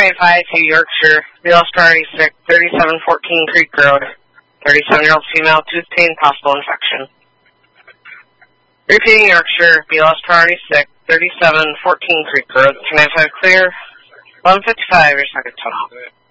295 to Yorkshire, BLS priority sick, 3714 Creek Road, 37-year-old female, tooth pain, possible infection. Repeating Yorkshire, BLS priority sick, 3714 Creek Road, 295 clear, 1155, your second total.